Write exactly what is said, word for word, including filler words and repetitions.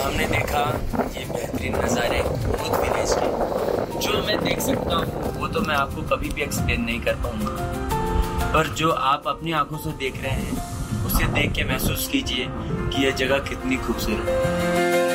हमने देखा ये बेहतरीन नज़ारे भूत विलेज के, जो मैं देख सकता हूँ वो तो मैं आपको कभी भी एक्सप्लेन नहीं कर पाऊंगा, पर जो आप अपनी आंखों से देख रहे हैं उसे देख के महसूस कीजिए कि यह जगह कितनी खूबसूरत है।